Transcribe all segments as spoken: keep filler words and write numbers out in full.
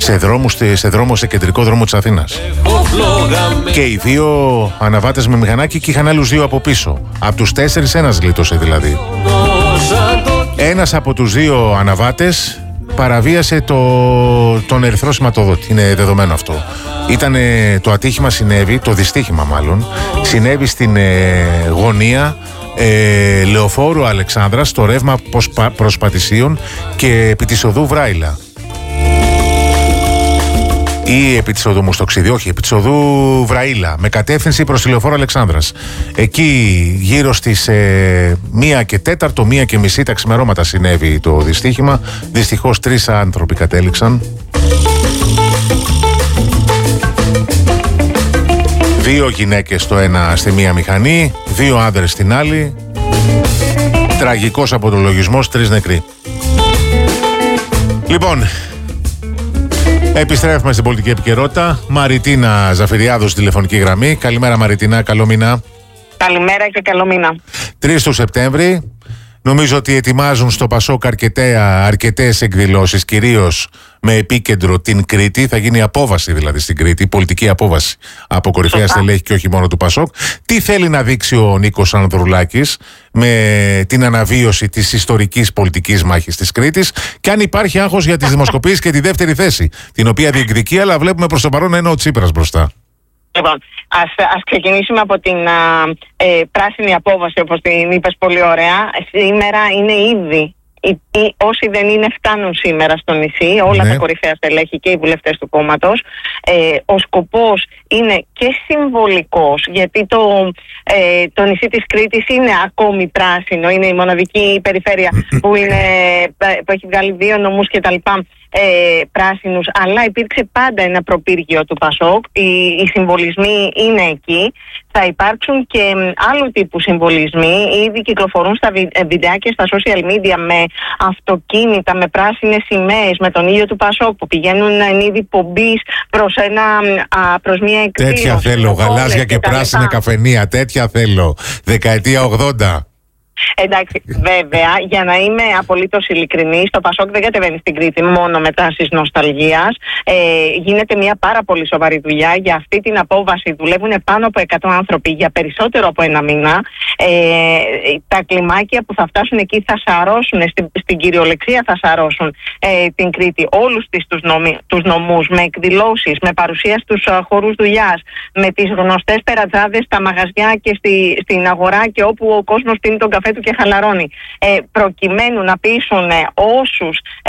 σε, δρόμους, σε δρόμο, σε κεντρικό δρόμο της Αθήνας. Και οι δύο αναβάτες με μηχανάκι και είχαν άλλους δύο από πίσω. Από τους τέσσερις ένας γλίτωσε δηλαδή. Ένας από τους δύο αναβάτες παραβίασε το, τον ερυθρό σηματοδότη. Είναι δεδομένο αυτό. Ήτανε, το ατύχημα συνέβη, το δυστύχημα μάλλον, συνέβη στην ε, γωνία ε, Λεωφόρου Αλεξάνδρας, στο ρεύμα προς Πατησίων και επί της οδού Βράιλα. Ή επί της οδού Μουστοξίδη, όχι, επί της οδού Βραΐλα, με κατεύθυνση προς τη Λεωφόρο Αλεξάνδρας. Εκεί γύρω στις ε, μία και τέταρτο, μία και μισή τα ξημερώματα συνέβη το δυστύχημα. Δυστυχώς τρεις άνθρωποι κατέληξαν. Δύο γυναίκες στο ένα στη μία μηχανή, δύο άνδρες στην άλλη. Τραγικός αποτολογισμός, τρεις νεκροί. Λοιπόν, επιστρέφουμε στην πολιτική επικαιρότητα. Μαριτίνα Ζαφυριάδου στη τηλεφωνική γραμμή. Καλημέρα Μαριτίνα, καλό μήνα. Καλημέρα και καλό μήνα. τρεις του Σεπτέμβρη. Νομίζω ότι ετοιμάζουν στο Πασόκ αρκετές εκδηλώσεις, κυρίως με επίκεντρο την Κρήτη. Θα γίνει απόβαση δηλαδή στην Κρήτη, πολιτική απόβαση από κορυφαία στελέχη και όχι μόνο του Πασόκ. Τι θέλει να δείξει ο Νίκος Ανδρουλάκης με την αναβίωση της ιστορικής πολιτικής μάχης της Κρήτης, και αν υπάρχει άγχος για τις δημοσκοπήσεις και τη δεύτερη θέση, την οποία διεκδικεί, αλλά βλέπουμε προς το παρόν να είναι ο Τσίπρας μπροστά. Λοιπόν, ας, ας ξεκινήσουμε από την α, ε, πράσινη απόβαση, όπως την είπες πολύ ωραία. Σήμερα είναι ήδη, οι, οι, όσοι δεν είναι φτάνουν σήμερα στο νησί, όλα ναι. τα κορυφαία στελέχη και οι βουλευτές του κόμματος. Ε, ο σκοπός είναι και συμβολικός, γιατί το, ε, το νησί της Κρήτης είναι ακόμη πράσινο, είναι η μοναδική περιφέρεια που, είναι, που έχει βγάλει δύο νομούς κτλ. Ε, πράσινους, αλλά υπήρξε πάντα ένα προπύργιο του Πασόκ. Οι, οι συμβολισμοί είναι εκεί. Θα υπάρξουν και άλλου τύπου συμβολισμοί. Ήδη κυκλοφορούν στα βι, βιντεάκια στα social media με αυτοκίνητα, με πράσινες σημαίες, με τον ήλιο του Πασόκ που πηγαίνουν εν είδη πομπής προς, ένα, α, προς μια εκδήλωση. Τέτοια θέλω, γαλάζια και, και πράσινα καφενεία. Τέτοια θέλω. Δεκαετία ογδόντα. Εντάξει, βέβαια, για να είμαι απολύτως ειλικρινής, το Πασόκ δεν κατεβαίνει στην Κρήτη μόνο με τάσεις νοσταλγίας. Ε, γίνεται μια πάρα πολύ σοβαρή δουλειά. Για αυτή την απόβαση δουλεύουν πάνω από εκατό άνθρωποι για περισσότερο από ένα μήνα. Ε, τα κλιμάκια που θα φτάσουν εκεί θα σαρώσουν, στην, στην κυριολεξία θα σαρώσουν ε, την Κρήτη, όλους τις, τους, νομι, τους νομούς, με εκδηλώσεις, με παρουσία στους uh, χορούς δουλειάς, με τις γνωστές περατζάδες στα μαγαζιά και στη, στην αγορά και όπου ο κόσμος πίνει τον καφέ του και χαλαρώνει, ε, προκειμένου να πείσουν ε, όσους ε,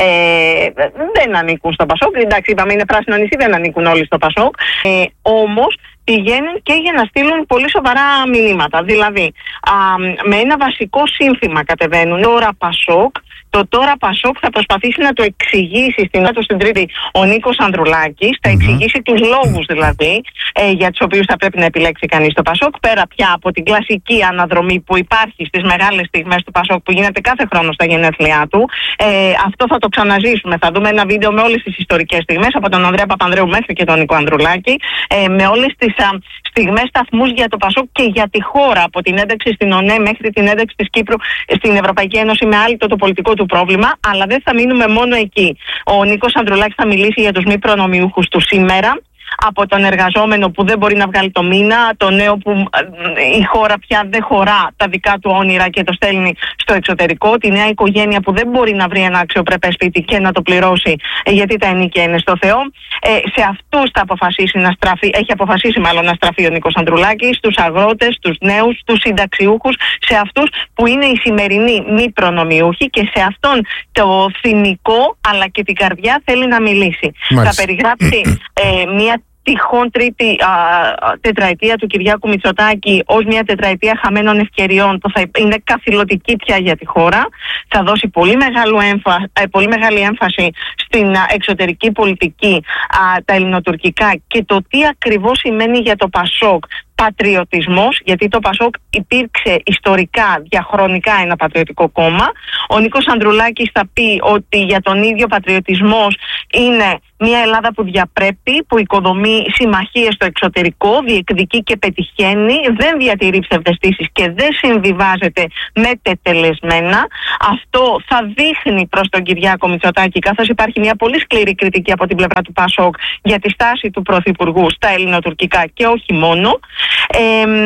δεν ανήκουν στο Πασόκ. Εντάξει, είπαμε είναι πράσινο νησί, δεν ανήκουν όλοι στο Πασόκ. Ε, όμως πηγαίνουν και για να στείλουν πολύ σοβαρά μηνύματα. Δηλαδή, α, με ένα βασικό σύνθημα κατεβαίνουν. Τώρα Πασόκ, το τώρα Πασόκ θα προσπαθήσει να το εξηγήσει στην άτομο στην Τρίτη ο Νίκος Ανδρουλάκης, θα εξηγήσει τους λόγους δηλαδή ε, για τους οποίους θα πρέπει να επιλέξει κανείς το Πασόκ, πέρα πια από την κλασική αναδρομή που υπάρχει στις μεγάλες στιγμές του Πασόκ που γίνεται κάθε χρόνο στα γενέθλιά του. Ε, αυτό θα το ξαναζήσουμε. Θα δούμε ένα βίντεο με όλες τις ιστορικές στιγμές, από τον Ανδρέα Παπανδρέου μέχρι και τον Νίκο Ανδρουλάκη, ε, με όλες τις α, στιγμές, σταθμούς για το Πασόκ και για τη χώρα, από την ένταξη στην ΟΝΕ μέχρι την ένταξη της Κύπρου στην Ευρωπαϊκή Ένωση, με άλλο το πολιτικό του πρόβλημα. Αλλά δεν θα μείνουμε μόνο εκεί. Ο Νίκος Ανδρουλάκης θα μιλήσει για τους μη προνομιούχους του σήμερα, από τον εργαζόμενο που δεν μπορεί να βγάλει το μήνα, το νέο που η χώρα πια δεν χωρά τα δικά του όνειρα και το στέλνει στο εξωτερικό, τη νέα οικογένεια που δεν μπορεί να βρει ένα αξιοπρεπές σπίτι και να το πληρώσει γιατί τα ενίκια είναι στο Θεό. Ε, σε αυτούς θα αποφασίσει να στραφεί, έχει αποφασίσει μάλλον να στραφεί ο Νίκος Ανδρουλάκης, στους αγρότες, στους νέους, στους συνταξιούχους, σε αυτούς που είναι οι σημερινοί μη προνομιούχοι, και σε αυτόν το θυμικό αλλά και την καρδιά θέλει να μιλήσει. Μάλιστα. Θα περιγράψει ε, μια τυχόν τρίτη α, τετραετία του Κυριάκου Μητσοτάκη ως μια τετραετία χαμένων ευκαιριών που θα είναι καθηλωτική πια για τη χώρα. Θα δώσει πολύ, μεγάλο έμφα, ε, πολύ μεγάλη έμφαση στην α, εξωτερική πολιτική, α, τα ελληνοτουρκικά και το τι ακριβώς σημαίνει για το Πασόκ πατριωτισμός, γιατί το Πασόκ υπήρξε ιστορικά, διαχρονικά ένα πατριωτικό κόμμα. Ο Νίκος Ανδρουλάκης θα πει ότι για τον ίδιο πατριωτισμός είναι Μια Ελλάδα που διαπρέπει, που οικοδομεί συμμαχίες στο εξωτερικό, διεκδικεί και πετυχαίνει, δεν διατηρεί ψευδαισθήσεις και δεν συμβιβάζεται με τετελεσμένα. Αυτό θα δείχνει προς τον Κυριάκο Μητσοτάκη, καθώς υπάρχει μια πολύ σκληρή κριτική από την πλευρά του Πασόκ για τη στάση του Πρωθυπουργού στα ελληνοτουρκικά και όχι μόνο. Ε,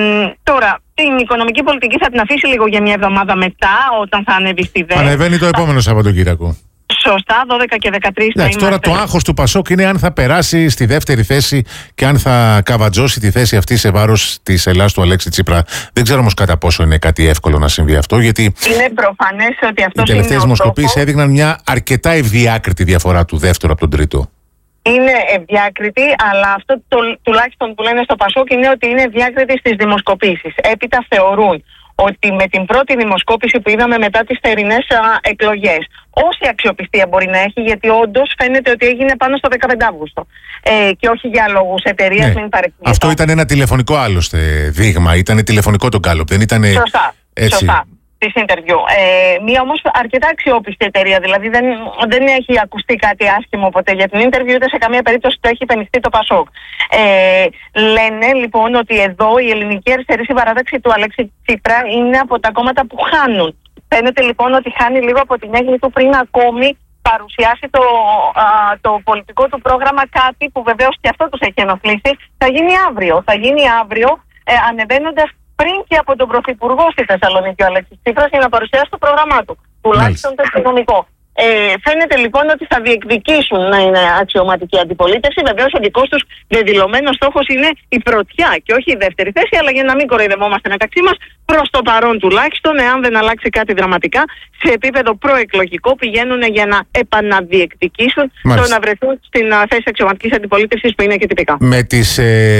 τώρα, την οικονομική πολιτική θα την αφήσει λίγο για μια εβδομάδα μετά, όταν θα ανέβει στη ΔΕ. Ανεβαίνει το επόμενο Σαββατοκύριακο. Σωστά, δώδεκα και δεκατρείς θα είμαστε. Τώρα το άγχος του Πασόκ είναι αν θα περάσει στη δεύτερη θέση και αν θα καβατζώσει τη θέση αυτή σε βάρος της Ελλάδας του Αλέξη Τσίπρα. Δεν ξέρω όμως κατά πόσο είναι κάτι εύκολο να συμβεί αυτό, γιατί είναι προφανές ότι αυτό. Οι τελευταίες δημοσκοπήσεις έδειχναν μια αρκετά ευδιάκριτη διαφορά του δεύτερου από τον τρίτο. Είναι ευδιάκριτη, αλλά αυτό το, τουλάχιστον που λένε στο Πασόκ είναι ότι είναι ευδιάκριτη στις δημοσκοπήσεις. Έπειτα θεωρούν ότι με την πρώτη δημοσκόπηση που είδαμε μετά τις θερινές εκλογές, όση αξιοπιστία μπορεί να έχει, γιατί όντως φαίνεται ότι έγινε πάνω στο δεκαπέντε Αυγούστου ε, και όχι για λόγους εταιρείας, ναι. Μην παρεξηγηθώ. Αυτό ήταν ένα τηλεφωνικό άλλωστε δείγμα, ήταν τηλεφωνικό το Γκάλοπ, δεν ήταν. Σωστά, έτσι. σωστά. Της interview. Ε, μία όμως αρκετά αξιόπιστη εταιρεία, δηλαδή δεν, δεν έχει ακουστεί κάτι άσχημο ποτέ για την interview, ούτε σε καμία περίπτωση το έχει υπενηχθεί το Πασόκ. Ε, λένε λοιπόν ότι εδώ η ελληνική αριστερή παράταξη του Αλέξη Τσίπρα είναι από τα κόμματα που χάνουν. Φαίνεται λοιπόν ότι χάνει λίγο από την έγκλη του πριν ακόμη παρουσιάσει το, α, το πολιτικό του πρόγραμμα, κάτι που βεβαίως και αυτό τους έχει ενοχλήσει. Θα γίνει αύριο. Θα γίνει αύριο ε, ανεβαίνοντας πριν και από τον Πρωθυπουργό στη Θεσσαλονίκη ο Αλέξης Τσίπρας για να παρουσιάσει το πρόγραμμά του, τουλάχιστον το οικονομικό. Ε, φαίνεται λοιπόν ότι θα διεκδικήσουν να είναι αξιωματική αντιπολίτευση. Βεβαίως ο δικός τους δεδηλωμένος στόχος είναι η πρωτιά και όχι η δεύτερη θέση, αλλά για να μην κοροϊδευόμαστε μεταξύ μας, προς το παρόν τουλάχιστον, εάν δεν αλλάξει κάτι δραματικά, σε επίπεδο προεκλογικό πηγαίνουν για να επαναδιεκδικήσουν το να βρεθούν στην θέση αξιωματικής αντιπολίτευσης που είναι και τυπικά. Με τις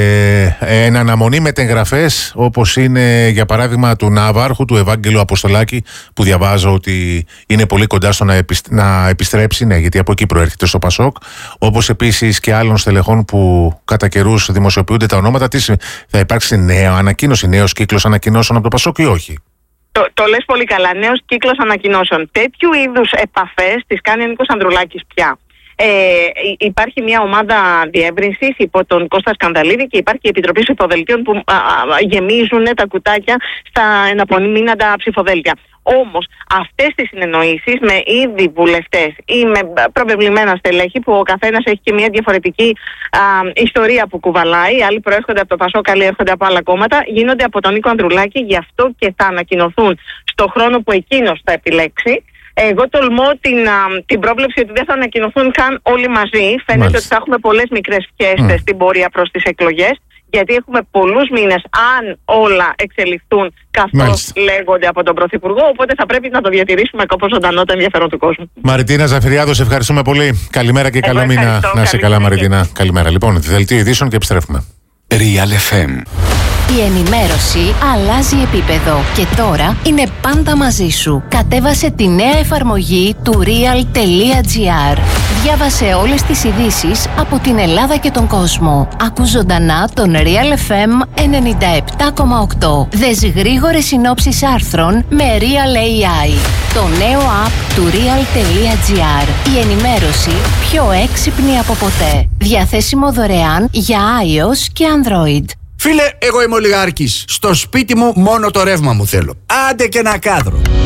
ε, ε, εν αναμονή μετεγγραφές, όπως είναι για παράδειγμα του Ναύαρχου, του Ευάγγελου Αποστολάκη, που διαβάζω ότι είναι πολύ κοντά στο να, επιστ, να επιστρέψει, ναι, γιατί από εκεί προέρχεται στο Πασόκ, όπως επίσης και άλλων στελεχών που κατά καιρούς δημοσιοποιούνται τα ονόματα. Τι θα υπάρξει νέα ανακοίνωση, νέος κύκλος ανακοινώσεων από το Πασόκ ή όχι? Το, το λες πολύ καλά. Νέος κύκλος ανακοινώσεων. Τέτοιου είδους επαφές τις κάνει ο Νίκος Ανδρουλάκης πια. Ε, υπάρχει μια ομάδα διεύρυνσης υπό τον Κώστα Σκανδαλίδη και υπάρχει η Επιτροπή Ψηφοδελτίων που α, α, γεμίζουν τα κουτάκια στα εναπομείναντα ψηφοδέλτια. Όμως αυτές τις συνεννοήσεις με ήδη βουλευτές ή με προβεβλημένα στελέχη, που ο καθένας έχει και μια διαφορετική α, ιστορία που κουβαλάει, άλλοι προέρχονται από το Πασόκ, άλλοι έρχονται από άλλα κόμματα, γίνονται από τον Νίκο Ανδρουλάκη, γι' αυτό και θα ανακοινωθούν στο χρόνο που εκείνος θα επιλέξει. Εγώ τολμώ την, α, την πρόβλεψη ότι δεν θα ανακοινωθούν καν όλοι μαζί. Φαίνεται Μάλιστα. ότι θα έχουμε πολλές μικρές φιέστες mm. στην πορεία προς τις εκλογές, γιατί έχουμε πολλούς μήνες αν όλα εξελιχθούν καθώς λέγονται από τον Πρωθυπουργό, οπότε θα πρέπει να το διατηρήσουμε όπως ζωντανό το ενδιαφέρον του κόσμου. Μαριτίνα Ζαφυριάδου, σε ευχαριστούμε πολύ. Καλημέρα και καλό μήνα. Να είσαι καλά, Μαριτίνα. Καλημέρα. Λοιπόν, δελτίο ειδήσεων και επιστρέφουμε. Real εφ εμ. Η ενημέρωση αλλάζει επίπεδο και τώρα είναι πάντα μαζί σου. Κατέβασε τη νέα εφαρμογή του real.gr. Διάβασε όλες τις ειδήσεις από την Ελλάδα και τον κόσμο. Ακού ζωντανά τον Real εφ εμ ενενήντα επτά κόμμα οκτώ. Δες γρήγορες συνόψεις άρθρων με Real έι άι. Το νέο app του real.gr. Η ενημέρωση πιο έξυπνη από ποτέ. Διαθέσιμο δωρεάν για iOS και Android. Φίλε, εγώ είμαι ολιγάρχης. Στο σπίτι μου μόνο το ρεύμα μου θέλω. Άντε και ένα κάδρο.